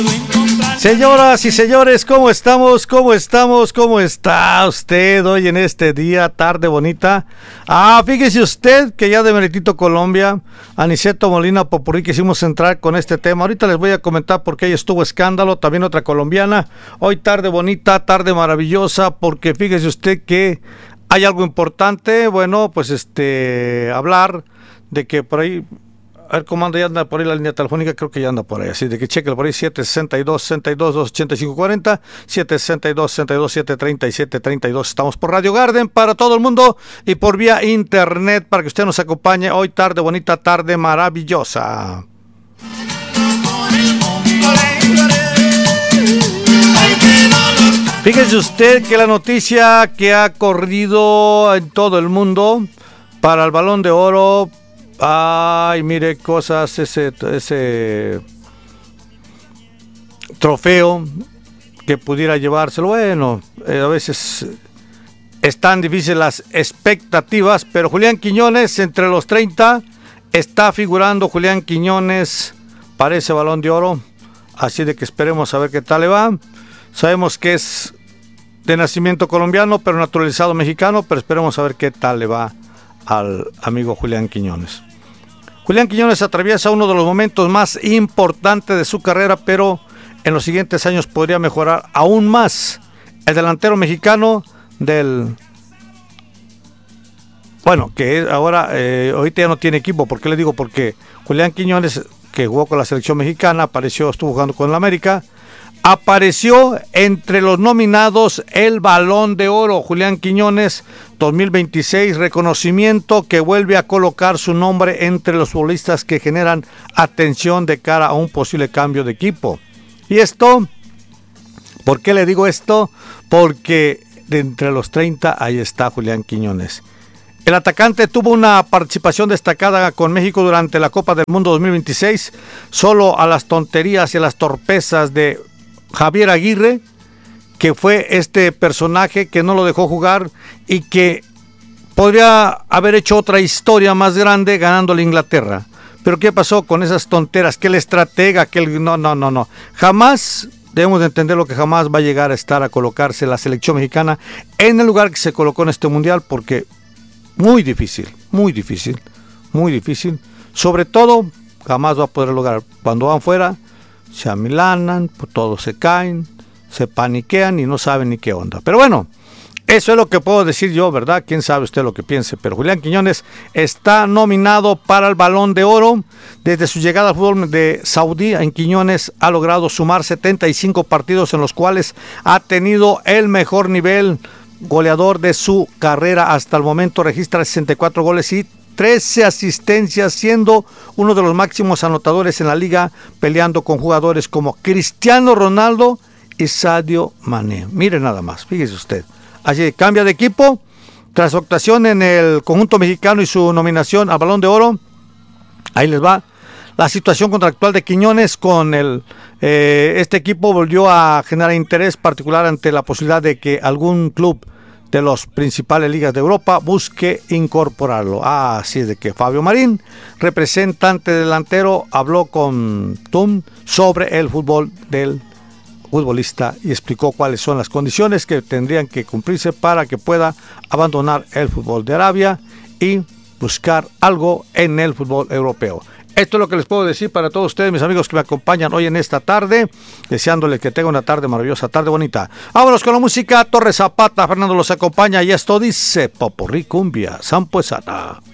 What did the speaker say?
Señoras y señores, ¿cómo estamos? ¿Cómo estamos? ¿Cómo está usted hoy en este día, tarde bonita? Fíjese usted que ya de Meritito Colombia, Aniceto Molina Popurrí, quisimos entrar con este tema. Ahorita les voy a comentar por qué ahí estuvo escándalo, también otra colombiana. Hoy tarde bonita, tarde maravillosa, porque fíjese usted que hay algo importante, bueno, pues hablar de que por ahí... A ver cómo anda, ya anda por ahí la línea telefónica, creo que ya anda por ahí, así de que cheque por ahí, 762-62-285-40, 762-62-737-32, estamos por Radio Garden para todo el mundo y por vía internet para que usted nos acompañe hoy tarde bonita, tarde maravillosa. Fíjese usted que la noticia que ha corrido en todo el mundo para el Balón de Oro... Ay, mire, cosas, ese trofeo que pudiera llevárselo. Bueno, a veces están difíciles las expectativas, pero Julián Quiñones, entre los 30, está figurando Julián Quiñones para ese Balón de Oro. Así de que esperemos a ver qué tal le va. Sabemos que es de nacimiento colombiano, pero naturalizado mexicano, pero esperemos a ver qué tal le va al amigo Julián Quiñones. Julián Quiñones atraviesa uno de los momentos más importantes de su carrera, pero en los siguientes años podría mejorar aún más. El delantero mexicano que ahora, ahorita ya no tiene equipo. ¿Por qué le digo? Porque Julián Quiñones, que jugó con la selección mexicana, estuvo jugando con el América, apareció entre los nominados el Balón de Oro. Julián Quiñones 2026, reconocimiento que vuelve a colocar su nombre entre los futbolistas que generan atención de cara a un posible cambio de equipo. Y esto, ¿por qué le digo esto? Porque de entre los 30 ahí está Julián Quiñones. El atacante tuvo una participación destacada con México durante la Copa del Mundo 2026, solo a las tonterías y a las torpezas de Javier Aguirre, que fue este personaje que no lo dejó jugar y que podría haber hecho otra historia más grande ganándole a Inglaterra. Pero ¿qué pasó con esas tonteras? Que el estratega, no. Jamás debemos de entender lo que jamás va a llegar a estar a colocarse la selección mexicana en el lugar que se colocó en este mundial, porque muy difícil. Sobre todo, jamás va a poder lograr. Cuando van fuera, se amilanan, pues todos se caen, se paniquean y no saben ni qué onda. Pero bueno, eso es lo que puedo decir yo, ¿verdad? Quién sabe usted lo que piense. Pero Julián Quiñones está nominado para el Balón de Oro. Desde su llegada al fútbol de Saudí, en Quiñones ha logrado sumar 75 partidos en los cuales ha tenido el mejor nivel goleador de su carrera. Hasta el momento registra 64 goles y 13 asistencias, siendo uno de los máximos anotadores en la liga, peleando con jugadores como Cristiano Ronaldo y Sadio Mané. Mire nada más, fíjese usted. Así cambia de equipo, tras su actuación en el conjunto mexicano y su nominación al Balón de Oro. Ahí les va. La situación contractual de Quiñones con este equipo volvió a generar interés particular ante la posibilidad de que algún club de las principales ligas de Europa busque incorporarlo. Así es de que Fabio Marín, representante delantero, habló con TUM sobre el fútbol del futbolista y explicó cuáles son las condiciones que tendrían que cumplirse para que pueda abandonar el fútbol de Arabia y buscar algo en el fútbol europeo. Esto es lo que les puedo decir para todos ustedes, mis amigos que me acompañan hoy en esta tarde, deseándoles que tengan una tarde maravillosa, tarde bonita. Vámonos con la música. Torre Zapata, Fernando los acompaña y esto dice Popurrí Cumbia Sampuesana.